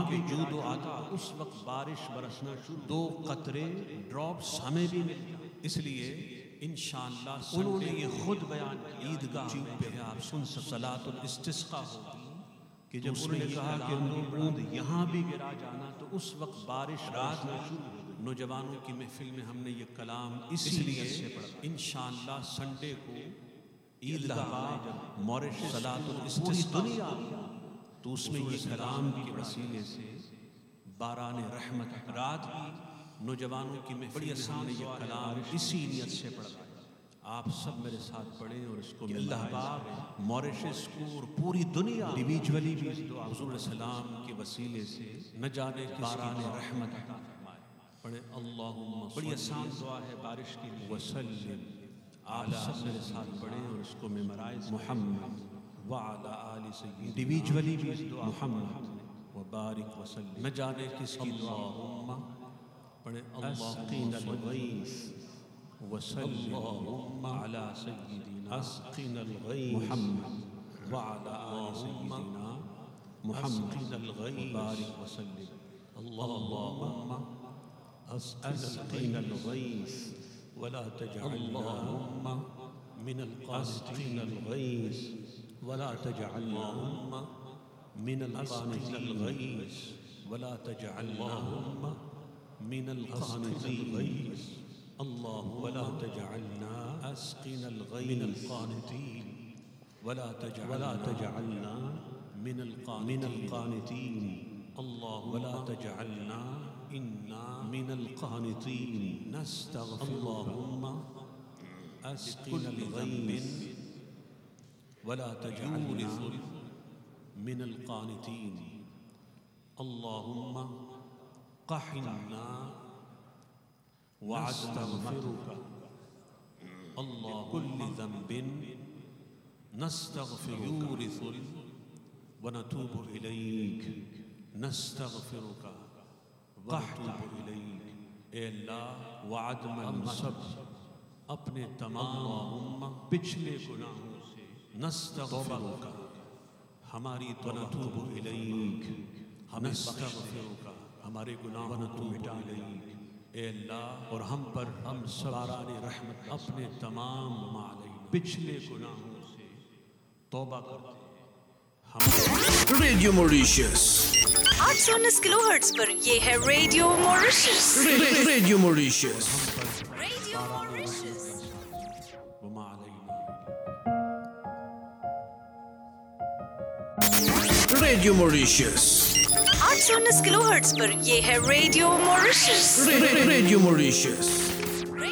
کے جود و عطا، اس وقت بارش برسنا شروع، 2 قطرے ڈراپس ہمیں بھی مل جائیں۔ اس لیے انشاءاللہ انہوں نے یہ خود بیان کیا، عیدگاہ پہ آپ سن صلاۃ الاستسقاء ہوگی کہ جب انہوں نے کہا کہ 2 بوند یہاں بھی گرا جانا تو اس وقت بارش برسنا شروع ہو گئی۔ نوجوانوں کی محفل میں ہم نے یہ کلام اس لیے سے پڑھا۔ انشاءاللہ سنڈے کو عیدگاہ موریشس صلاۃ الاستسقاء دنیا تو اس میں یہ کلام کے وسیلے سے باران رحمت، رات کی نوجوانوں کی محفل میں ہم نے یہ کلام اسی نیت سے پڑھا۔ آپ سب میرے ساتھ پڑھیں اور اس کو اللہ پاک موریشس کو اور پوری دنیا انڈیویجولی بھی اس دعا حضور السلام کے وسیلے سے نہ جانے باران رحمت عطا فرمائے۔ پڑھیں اللہم، بڑی آسان دعا ہے بارش کے لیے، وسلم، آپ سب میرے ساتھ پڑھیں اور اس کو میمورائز، محمد وعلی آل سیدنا، انڈیویجولی بھی اس دعا محمد وبارک وسلم، نہ جانے کس کی دعا، اللہم پڑھیں اللہم الغیث وسلم اللہم علی سیدنا اسقنا الغیث محمد وعلی آل سیدنا محمد وبارک وسلم اللہم اسقنا الغیث ولا تجعلنا من القانطین الغیث ولا تجعلنا من القانطین الغیث ولا تجعلنا من القانطین الغیث اللہ ولا تجعلنا اسقنا الغیث من القانطین ولا تجعلنا من القانطین اللہ ولا تجعلنا انا من القانطین نستغفر اللہم اسقنا الغیث ولا تجعلنا من القانطین اللہم قحنا واستغفرك اللہ كل ذنب نستغفرك ونتوب إليك نستغفرك ونتوب إليك۔ اے اللہ وعد من سب اپنے تمام پچھلے گناہوں سے نستغفرک ہماری ونتوب الیک نستغفرک ہمارے گناہوں کو مٹا لے اے اللہ، اور ہم پر ہم سواران رحمت اپنے تمام پچھلے گناہوں سے توبہ کرتے ہیں۔ ریڈیو موریشس 819 کلو ہرٹز پر یہ ہے radio Mauritius. Radio Mauritius radio Mauritius. وما علینا۔ ریڈیو موریشس 819 کلو ہرٹز پر یہ ہے ریڈیو موریشس۔ Radio Mauritius